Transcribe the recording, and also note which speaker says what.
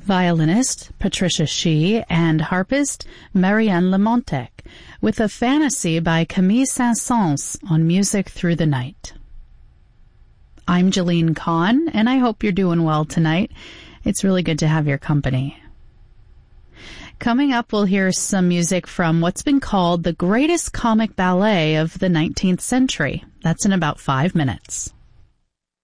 Speaker 1: violinist Patricia Shih, and harpist Marianne Lamontec, with a fantasy by Camille Saint-Saëns on Music Through the Night. I'm Jeline Kahn, and I hope you're doing well tonight. It's really good to have your company. Coming up, we'll hear some music from what's been called the greatest comic ballet of the 19th century. That's in about 5 minutes.